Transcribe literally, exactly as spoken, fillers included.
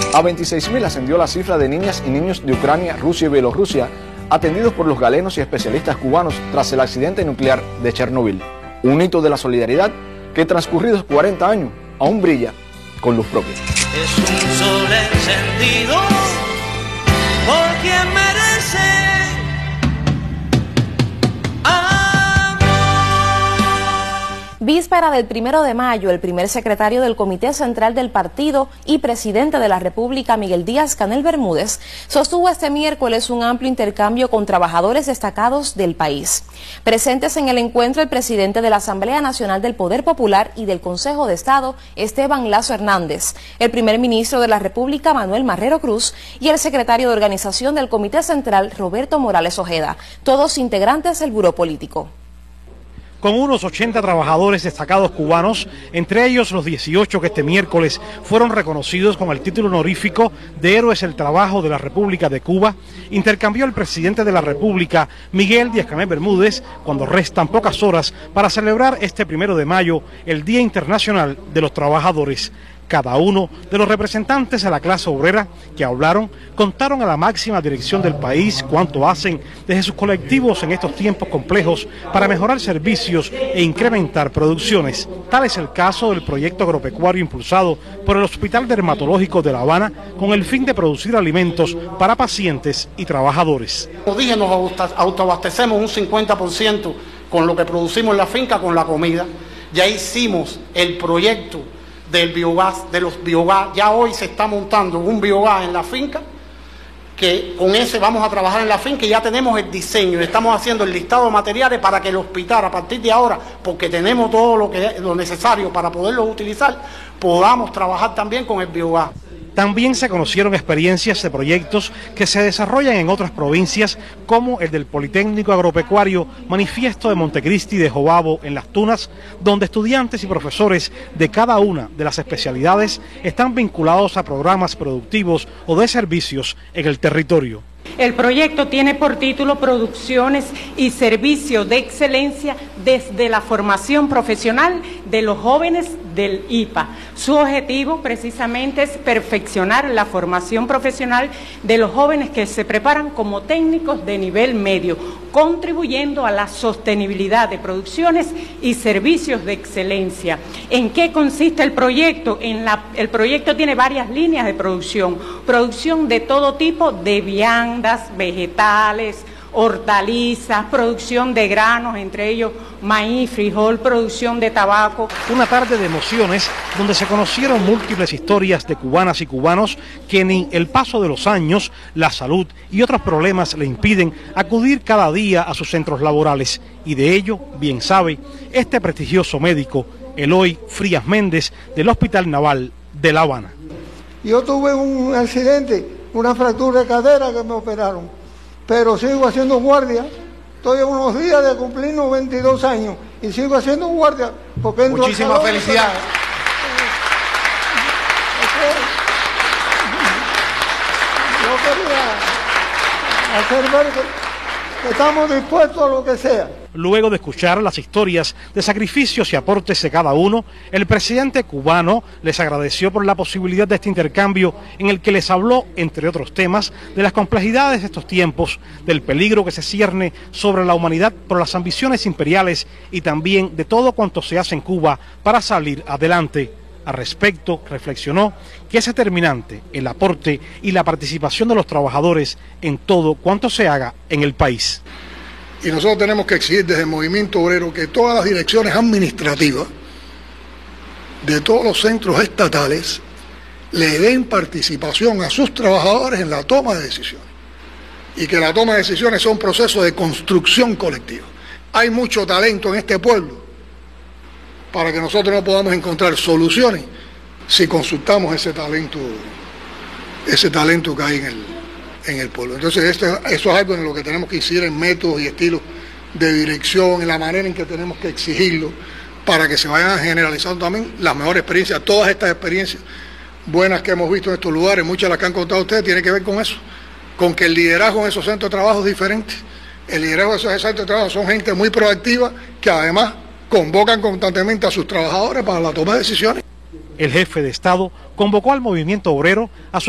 A veintiséis mil ascendió la cifra de niñas y niños de Ucrania, Rusia y Bielorrusia atendidos por los galenos y especialistas cubanos tras el accidente nuclear de Chernobyl. Un hito de la solidaridad que transcurridos cuarenta años aún brilla con luz propia. Es un sol encendido por quien merece Víspera del primero de mayo, el primer secretario del Comité Central del Partido y presidente de la República, Miguel Díaz-Canel Bermúdez, sostuvo este miércoles un amplio intercambio con trabajadores destacados del país. Presentes en el encuentro el presidente de la Asamblea Nacional del Poder Popular y del Consejo de Estado, Esteban Lazo Hernández, el primer ministro de la República, Manuel Marrero Cruz, y el secretario de Organización del Comité Central, Roberto Morales Ojeda, todos integrantes del Buró Político. Con unos ochenta trabajadores destacados cubanos, entre ellos los dieciocho que este miércoles fueron reconocidos con el título honorífico de Héroes del Trabajo de la República de Cuba, intercambió el presidente de la República, Miguel Díaz-Canel Bermúdez, cuando restan pocas horas para celebrar este primero de mayo, el Día Internacional de los Trabajadores. Cada uno de los representantes de la clase obrera que hablaron contaron a la máxima dirección del país cuánto hacen desde sus colectivos en estos tiempos complejos para mejorar servicios e incrementar producciones. Tal es el caso del proyecto agropecuario impulsado por el Hospital Dermatológico de La Habana con el fin de producir alimentos para pacientes y trabajadores. Como dije, nos autoabastecemos un cincuenta por ciento con lo que producimos en la finca con la comida. Ya hicimos el proyecto del biogás, de los biogás. Ya hoy se está montando un biogás en la finca, que con ese vamos a trabajar en la finca y ya tenemos el diseño, estamos haciendo el listado de materiales para que el hospital, a partir de ahora, porque tenemos todo lo, que, lo necesario para poderlo utilizar, podamos trabajar también con el biogás. También se conocieron experiencias de proyectos que se desarrollan en otras provincias, como el del Politécnico Agropecuario Manifiesto de Montecristi de Jobabo en Las Tunas, donde estudiantes y profesores de cada una de las especialidades están vinculados a programas productivos o de servicios en el territorio. El proyecto tiene por título Producciones y Servicios de Excelencia desde la formación profesional de los jóvenes del I P A. Su objetivo precisamente es perfeccionar la formación profesional de los jóvenes que se preparan como técnicos de nivel medio, contribuyendo a la sostenibilidad de producciones y servicios de excelencia. ¿En qué consiste el proyecto? En la, el proyecto tiene varias líneas de producción, producción de todo tipo de viandas, vegetales, hortalizas, producción de granos, entre ellos maíz, frijol, producción de tabaco. Una tarde de emociones donde se conocieron múltiples historias de cubanas y cubanos que ni el paso de los años, la salud y otros problemas le impiden acudir cada día a sus centros laborales. Y de ello, bien sabe, este prestigioso médico, Eloy Frías Méndez, del Hospital Naval de La Habana. Yo tuve un accidente, una fractura de cadera que me operaron, pero sigo haciendo guardia. Estoy a unos días de cumplir noventa y dos años y sigo haciendo guardia porque entro. Muchísimas felicidades. Yo quería hacer ver que, que estamos dispuestos a lo que sea. Luego de escuchar las historias de sacrificios y aportes de cada uno, el presidente cubano les agradeció por la posibilidad de este intercambio en el que les habló, entre otros temas, de las complejidades de estos tiempos, del peligro que se cierne sobre la humanidad por las ambiciones imperiales y también de todo cuanto se hace en Cuba para salir adelante. Al respecto, reflexionó que es determinante el aporte y la participación de los trabajadores en todo cuanto se haga en el país. Y nosotros tenemos que exigir desde el movimiento obrero que todas las direcciones administrativas de todos los centros estatales le den participación a sus trabajadores en la toma de decisiones. Y que la toma de decisiones sea un proceso de construcción colectiva. Hay mucho talento en este pueblo para que nosotros no podamos encontrar soluciones si consultamos ese talento, ese talento que hay en el en el pueblo. Entonces esto, eso es algo en lo que tenemos que incidir en métodos y estilos de dirección, en la manera en que tenemos que exigirlo para que se vayan generalizando también las mejores experiencias. Todas estas experiencias buenas que hemos visto en estos lugares, muchas de las que han contado ustedes, tienen que ver con eso, con que el liderazgo en esos centros de trabajo es diferente. El liderazgo de esos centros de trabajo son gente muy proactiva que además convocan constantemente a sus trabajadores para la toma de decisiones. El jefe de Estado convocó al movimiento obrero a su